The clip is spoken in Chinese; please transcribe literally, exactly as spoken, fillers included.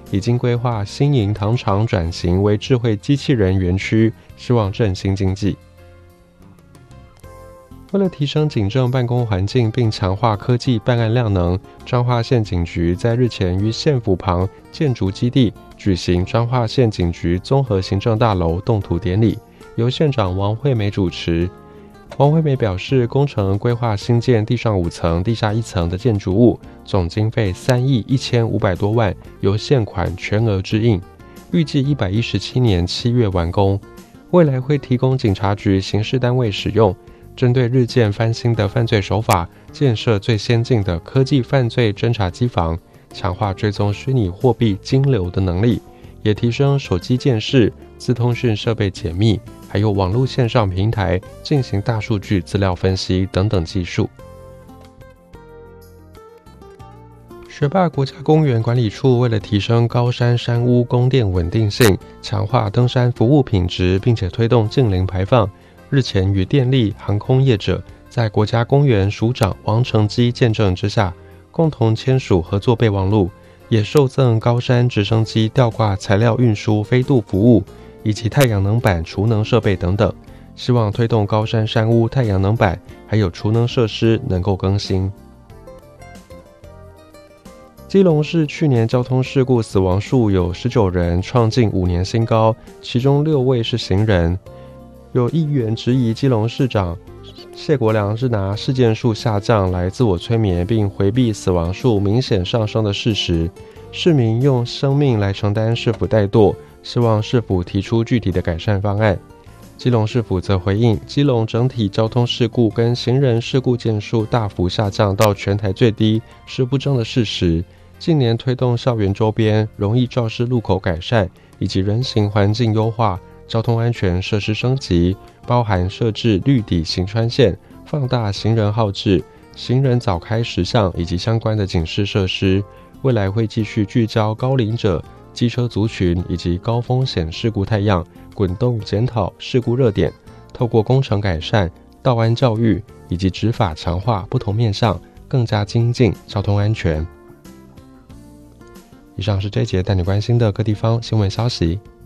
已经规划新营糖厂转型为智慧机器人园区，希望振兴经济。为了提升警政办公环境并强化科技办案量能，彰化县警局在日前于县府旁建筑基地举行彰化县警局综合行政大楼动土典礼，由县长王惠美主持。王惠美表示，工程规划新建地上五层、地下一层的建筑物，总经费三亿一千五百多万，由县款全额支应，预计一百一十七年七月完工。未来会提供警察局刑事单位使用。针对日渐翻新的犯罪手法，建设最先进的科技犯罪侦查机房，强化追踪虚拟货币金流的能力，也提升手机监视、资通讯设备解密，还有网络线上平台进行大数据资料分析等等技术。学霸国家公园管理处为了提升高山山屋供电稳定性，强化登山服务品质，并且推动净零排放，日前与电力、航空业者在国家公园署长王成基见证之下，共同签署合作备忘录，也受赠高山直升机吊挂材料运输飞渡服务，以及太阳能板储能设备等等，希望推动高山山屋太阳能板还有储能设施能够更新。基隆市去年交通事故死亡数有十九人，创近五年新高，其中六位是行人。有议员质疑基隆市长谢国良是拿事件数下降来自我催眠，并回避死亡数明显上升的事实。市民用生命来承担市府怠惰，希望市府提出具体的改善方案。基隆市府则回应，基隆整体交通事故跟行人事故件数大幅下降到全台最低是不争的事实。近年推动校园周边容易肇事路口改善，以及人行环境优化、交通安全设施升级，包含设置绿底行穿线、放大行人号志、行人早开时项以及相关的警示设施。未来会继续聚焦高龄者、机车族群以及高风险事故态样，滚动检讨事故热点，透过工程改善、道安教育以及执法强化不同面向，更加精进交通安全。以上是这一节带你关心的各地方新闻消息。